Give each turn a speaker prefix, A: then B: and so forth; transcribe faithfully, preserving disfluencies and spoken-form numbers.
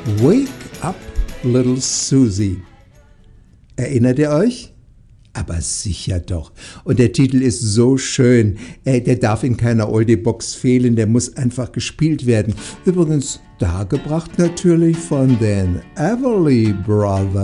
A: Wake up, little Susie. Erinnert ihr euch? Aber sicher doch. Und der Titel ist so schön. Äh, der darf in keiner Oldie-Box fehlen. Der muss einfach gespielt werden. Übrigens dargebracht natürlich von den Everly Brothers.